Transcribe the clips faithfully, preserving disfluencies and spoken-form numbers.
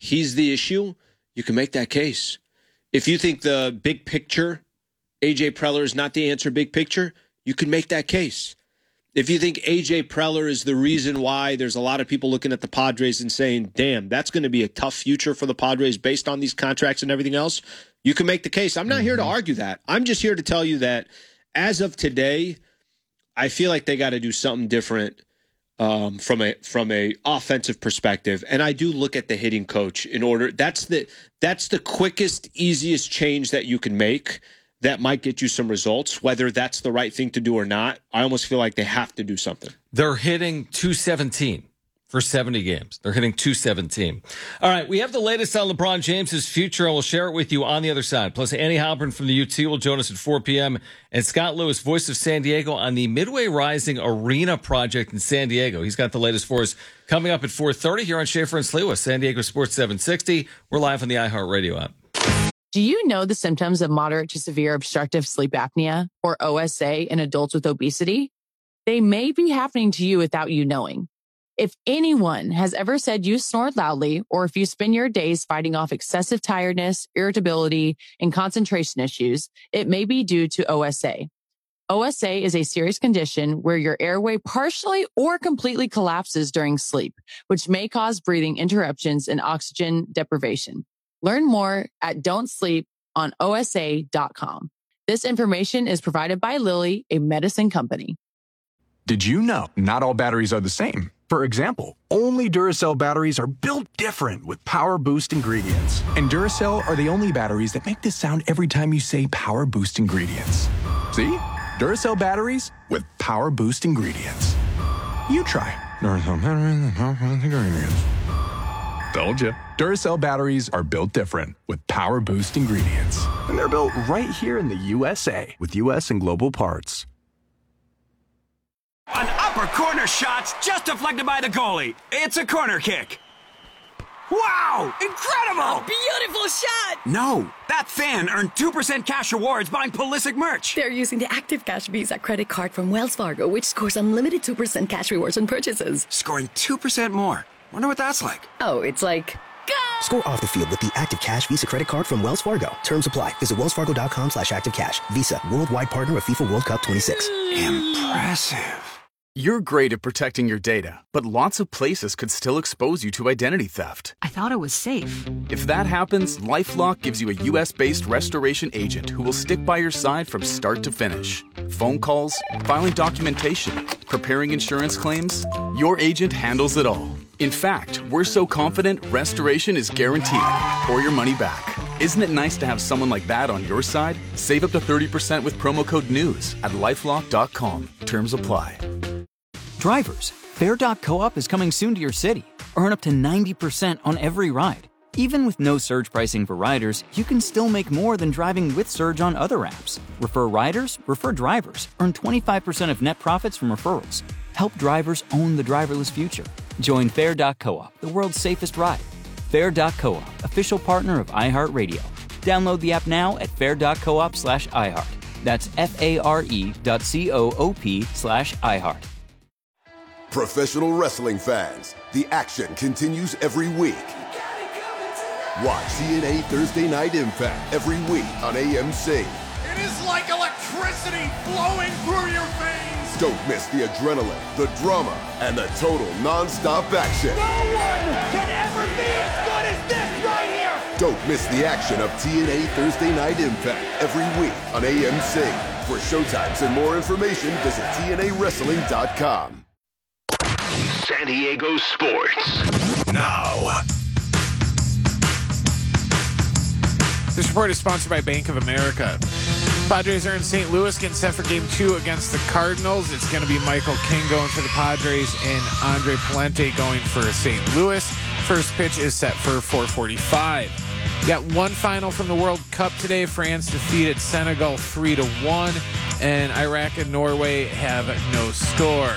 he's the issue, you can make that case. If you think the big picture, A J Preller is not the answer big picture, you can make that case. If you think A J Preller is the reason why there's a lot of people looking at the Padres and saying, damn, that's going to be a tough future for the Padres based on these contracts and everything else, you can make the case. I'm not mm-hmm. here to argue that. I'm just here to tell you that as of today, I feel like they got to do something different um, from a from a offensive perspective. And I do look at the hitting coach in order. That's the that's the quickest, easiest change that you can make that might get you some results. Whether that's the right thing to do or not, I almost feel like they have to do something. They're hitting two seventeen for seventy games. They're hitting two seventeen. All right, we have the latest on LeBron James's future, and we'll share it with you on the other side. Plus, Annie Halpern from the U T will join us at four p.m., and Scott Lewis, voice of San Diego, on the Midway Rising Arena project in San Diego. He's got the latest for us coming up at four thirty here on Schaefer and Sliwa, San Diego Sports seven sixty. We're live on the iHeartRadio app. Do you know the symptoms of moderate to severe obstructive sleep apnea, or O S A, in adults with obesity? They may be happening to you without you knowing. If anyone has ever said you snore loudly, or if you spend your days fighting off excessive tiredness, irritability, and concentration issues, it may be due to O S A. O S A is a serious condition where your airway partially or completely collapses during sleep, which may cause breathing interruptions and oxygen deprivation. Learn more at don't sleep on O S A dot com. This information is provided by Lilly, a medicine company. Did you know not all batteries are the same? For example, only Duracell batteries are built different with Power Boost ingredients. And Duracell are the only batteries that make this sound every time you say Power Boost ingredients. See? Duracell batteries with Power Boost ingredients. You try. Duracell batteries with Power Boost ingredients. Told you. Duracell batteries are built different with Power Boost ingredients. And they're built right here in the U S A with U S and global parts. An upper corner shot's just deflected by the goalie. It's a corner kick. Wow! Incredible! A beautiful shot! No, that fan earned two percent cash rewards buying Pulisic merch. They're using the Active Cash Visa credit card from Wells Fargo, which scores unlimited two percent cash rewards on purchases. Scoring two percent more. Wonder what that's like. Oh, it's like... Go! Score off the field with the Active Cash Visa credit card from Wells Fargo. Terms apply. Visit wellsfargo.com slash active cash. Visa, worldwide partner of FIFA World Cup twenty-six. Impressive. You're great at protecting your data, but lots of places could still expose you to identity theft. I thought it was safe. If that happens, LifeLock gives you a U S-based restoration agent who will stick by your side from start to finish. Phone calls, filing documentation, preparing insurance claims, your agent handles it all. In fact, we're so confident restoration is guaranteed or your money back. Isn't it nice to have someone like that on your side? Save up to thirty percent with promo code NEWS at lifelock dot com. Terms apply. Drivers, Fair dot coop is coming soon to your city. Earn up to ninety percent on every ride. Even with no surge pricing for riders, you can still make more than driving with Surge on other apps. Refer riders, refer drivers. Earn twenty-five percent of net profits from referrals. Help drivers own the driverless future. Join Fair dot coop, the world's safest ride. Fair dot coop, official partner of iHeartRadio. Download the app now at fair dot coop slash iHeart. That's F-A-R-E dot C-O-O-P slash iHeart. Professional wrestling fans, the action continues every week. Watch T N A Thursday Night Impact every week on A M C. It is like electricity flowing through your veins. Don't miss the adrenaline, the drama, and the total non-stop action. No one can ever be as good as this right here. Don't miss the action of T N A Thursday Night Impact every week on A M C. For showtimes and more information, visit T N A wrestling dot com. San Diego Sports. Now. This report is sponsored by Bank of America. Padres are in Saint Louis getting set for game two against the Cardinals. It's going to be Michael King going for the Padres and Andre Palente going for Saint Louis. First pitch is set for four forty-five. We got one final from the World Cup today. France defeated Senegal three to one, and Iraq and Norway have no score.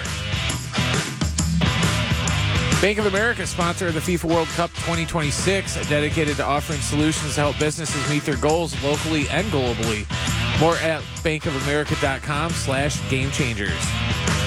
Bank of America, sponsor of the FIFA World Cup twenty twenty-six, dedicated to offering solutions to help businesses meet their goals locally and globally. More at bankofamerica.com slash game changers.